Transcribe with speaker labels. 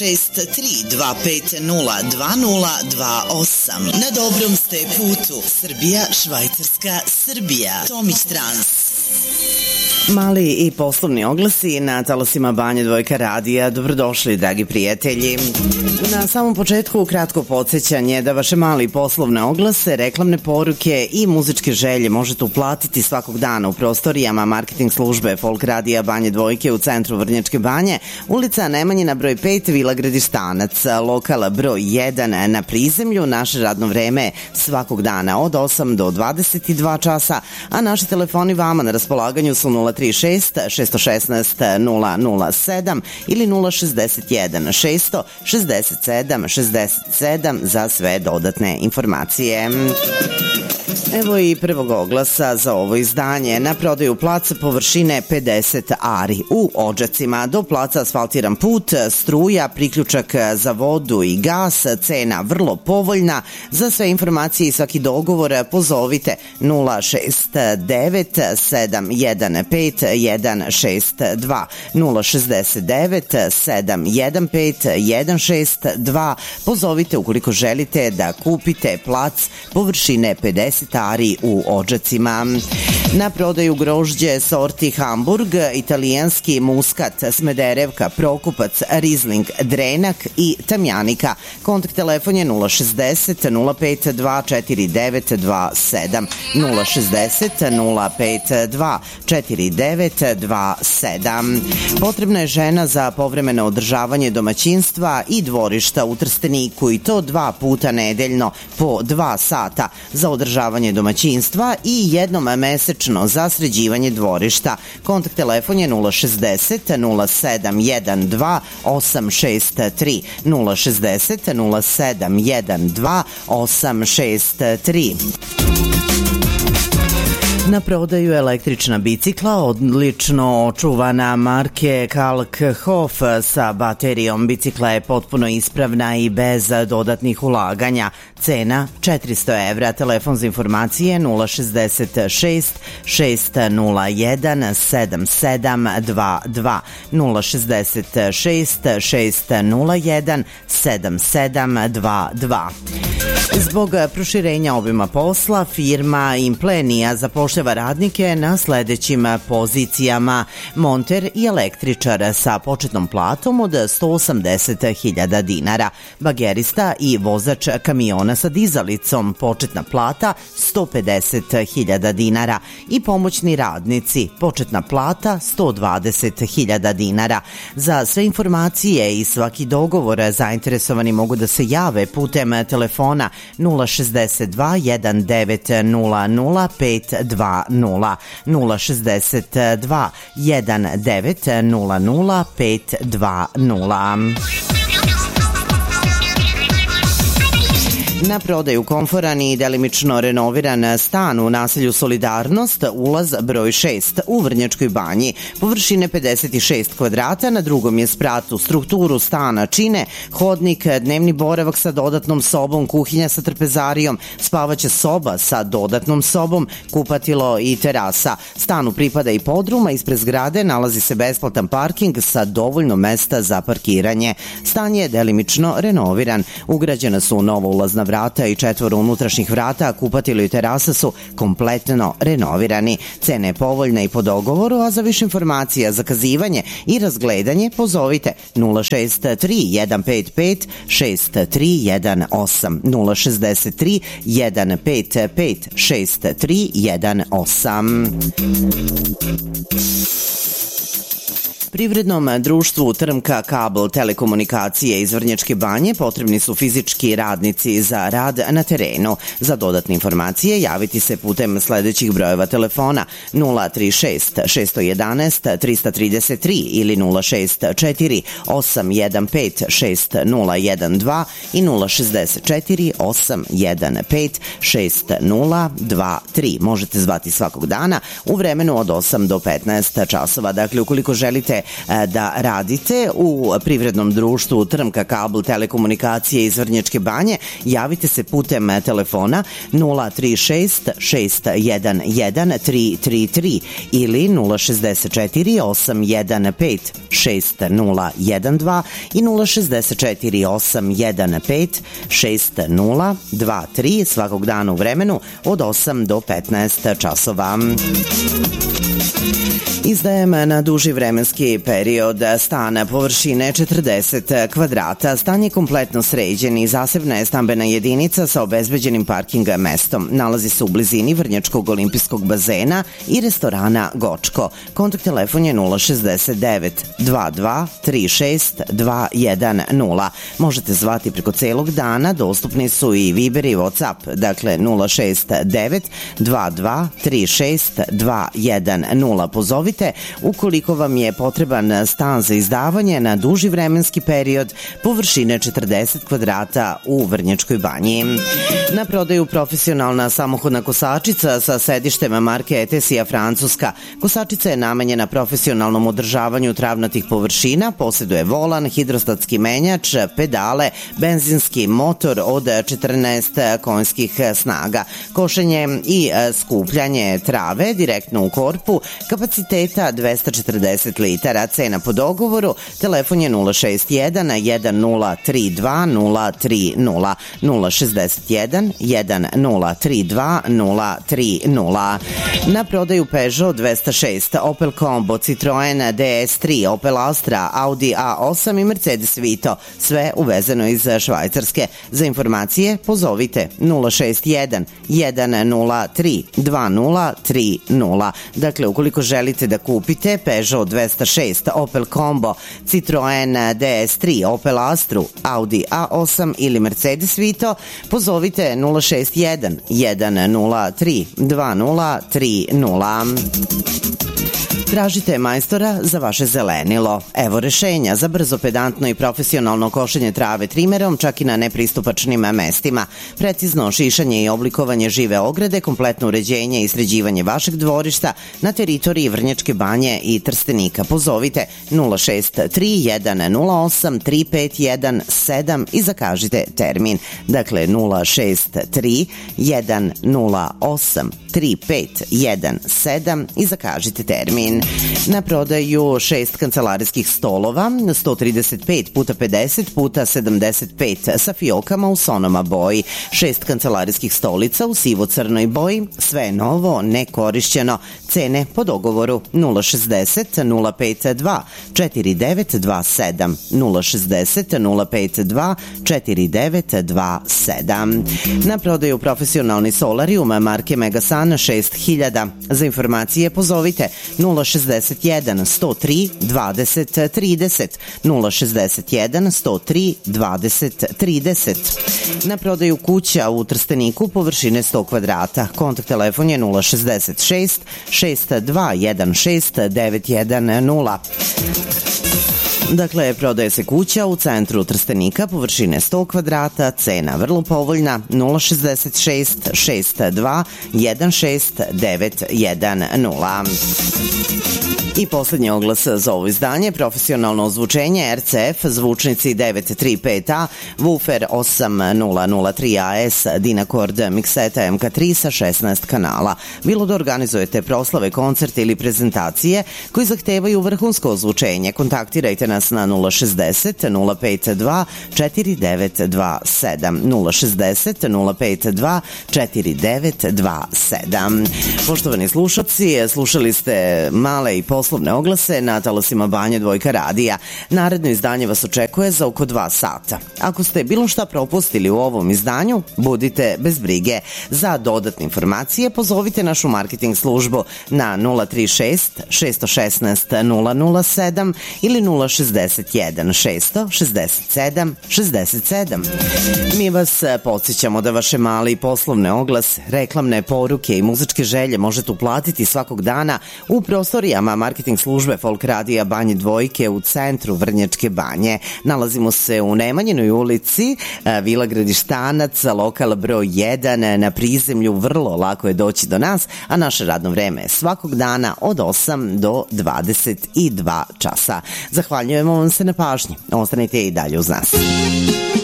Speaker 1: 063-250-2028. Na dobrom ste putu. Srbija, Švajcarska, Srbija. Tomić Trans.
Speaker 2: Mali i poslovni oglasi na talasima Banje Dvojka radija. Dobrodošli, dragi prijatelji. Na samom početku kratko podsjećanje da vaše mali poslovne oglase, reklamne poruke i muzičke želje možete uplatiti svakog dana u prostorijama marketing službe Folk radija Banje Dvojke u centru Vrnjačke Banje, ulica Nemanjina broj 5, Vila Gradištanac, lokala broj 1 na prizemlju. Naše radno vreme svakog dana od 8 do 22 časa, a naši telefoni vama na raspolaganju su 036 616 007 ili 061 667 67 za sve dodatne informacije. Evo i prvog oglasa za ovo izdanje. Na prodaju plac površine 50 ari u Odžacima. Do placa asfaltiran put, struja, priključak za vodu i gas, cena vrlo povoljna. Za sve informacije i svaki dogovor pozovite 069 715 162 069 715 162. Pozovite ukoliko želite da kupite plac površine 50 ari u Odžacima. Na prodaju grožđe sorti Hamburg, italijanski muskat, smederevka, prokupac, rizling, drenak i tamjanika. Kontakt telefon je 060 052 4927 060 052 4927. Potrebna je žena za povremeno održavanje domaćinstva i dvorišta u Trsteniku, i to 2 puta nedeljno po 2 sata za održavanje domaćinstva i jednom mesečno za sređivanje dvorišta. Kontakt telefon je 060 0712 863 060 0712 863. Na prodaju električna bicikla, odlično očuvana marke Kalkhof sa baterijom. Bicikla je potpuno ispravna i bez dodatnih ulaganja. Cena 400 evra. Telefon za informacije 066 601 7722 066 601 7722. Zbog proširenja obima posla, firma Implenija zapošljava radnike na sledećim pozicijama: monter i električar sa početnom platom od 180.000 dinara, bagerista i vozač kamiona sa dizalicom, početna plata 150.000 dinara, i pomoćni radnici, početna plata 120.000 dinara. Za sve informacije i svaki dogovor zainteresovani mogu da se jave putem telefona 062 1900 520 062 1900 520. Na prodaju komforan i delimično renoviran stan u naselju Solidarnost, ulaz broj 6 u Vrnjačkoj Banji, površine 56 kvadrata, na drugom je spratu. Strukturu stana čine hodnik, dnevni boravak sa dodatnom sobom, kuhinja sa trpezarijom, spavaća soba sa dodatnom sobom, kupatilo i terasa. Stanu pripada i podruma, ispred zgrade nalazi se besplatan parking sa dovoljno mesta za parkiranje. Stan je delimično renoviran, ugrađena su nova ulazna vrata i 4 unutrašnjih vrata, a kupatilo i terasa su kompletno renovirani. Cena je povoljna i po dogovoru, a za više informacija, zakazivanje i razgledanje pozovite 063 155 6318 063 155 6318. Privrednom društvu Trmka kabel telekomunikacije iz Vrnjačke Banje potrebni su fizički radnici za rad na terenu. Za dodatne informacije javiti se putem sledećih brojeva telefona 036 611 333 ili 064 815 6012 i 064 815 6023. Možete zvati svakog dana u vremenu od 8 do 15 časova. Dakle, ukoliko želite da radite u privrednom društvu Trmka kabel telekomunikacije iz Vrnjačke Banje, javite se putem telefona 036 611 333 ili 064 815 6012 i 064 815 6023 svakog dana u vremenu od 8 do 15 časova. Izdajem na duži vremenski period stan površine 40 kvadrata. Stan je kompletno sređen i zasebna je stambena jedinica sa obezbeđenim parking mestom. Nalazi se u blizini Vrnjačkog olimpijskog bazena i restorana Gočko. Kontakt telefon je 069 22 36 210. Možete zvati preko celog dana, dostupni su i Viber i WhatsApp, dakle 069 22 36 210. Pozovite ukoliko vam je potreban stan za izdavanje na duži vremenski period površine 40 kvadrata u Vrnjačkoj Banji. Na prodaju profesionalna samohodna kosačica sa sedištem marke Etesija Francuska. Kosačica je namenjena profesionalnom održavanju travnatih površina, posjeduje volan, hidrostatski menjač, pedale, benzinski motor od 14 konjskih snaga. Košenje i skupljanje trave direktno u korpu, kapaciteta 240 litara, cena po dogovoru, telefon je 061 1032 030 061 1032 030. Na prodaju Peugeot 206, Opel Combo, Citroen DS3, Opel Astra, Audi A8 i Mercedes Vito, sve uvezeno iz Švajcarske. Za informacije pozovite 061 103 2030. Dakle, ukoliko želite da kupite Peugeot 206, Opel Combo, Citroen DS3, Opel Astru, Audi A8 ili Mercedes Vito, pozovite 061 103 2030. Tražite majstora za vaše zelenilo. Evo rešenja za brzo, pedantno i profesionalno košenje trave trimerom, čak i na nepristupačnim mestima. Precizno šišanje i oblikovanje žive ograde, kompletno uređenje i sređivanje vašeg dvorišta na teritoriji Vrnjačke Banje i Trstenika. Pozovite 063 108 351 i zakažite termin. Dakle 063 108 3517 i zakažite termin. Na prodaju 6 kancelarijskih stolova, 135 puta 50 puta 75 sa fiokama u sonoma boji, 6 kancelarijskih stolica u sivo-crnoj boji, sve je novo, nekorišćeno, cene po dogovoru 060 052 4927 060 052 4927. Na prodaju profesionalni solarium marke Megasan 6000. Za informacije pozovite 061 103 20 30 061 103 20 30. Na prodaju kuća u Trsteniku površine 100 kvadrata. Kontakt telefon je 066 6216 910. Dakle, prodaje se kuća u centru Trstenika, površine 100 kvadrata, cena vrlo povoljna, 066 62 16 910. I poslednji oglas za ovo izdanje, profesionalno ozvučenje RCF, zvučnici 935A, woofer 8003AS, Dynacord, mikseta MK3 sa 16 kanala. Bilo da organizujete proslave, koncerte ili prezentacije koji zahtevaju vrhunsko ozvučenje, kontaktirajte nas na 060 052 4927 060 052 4927. Poštovani slušalci, slušali ste male i poslovne oglase na talasima Banje Dvojka radija. Naredno izdanje vas očekuje za oko 2 sata. Ako ste bilo šta propustili u ovom izdanju, budite bez brige. Za dodatne informacije pozovite našu marketing službu na 036 616 007 ili 060 61 667 67. Mi vas podsjećamo da vaše male i poslovne oglase, reklamne poruke i muzičke želje možete uplatiti svakog dana u prostorijama marketing službe Folk Radija Banje Dvojke u centru Vrnjačke Banje. Nalazimo se u Nemanjinoj ulici, Vila Gradištanac, lokal broj 1 na prizemlju. Vrlo lako je doći do nas, a naše radno vreme je svakog dana od 8 do 22 časa. Zahvaljujemo vam se na pažnji. Ostanite i dalje uz nas.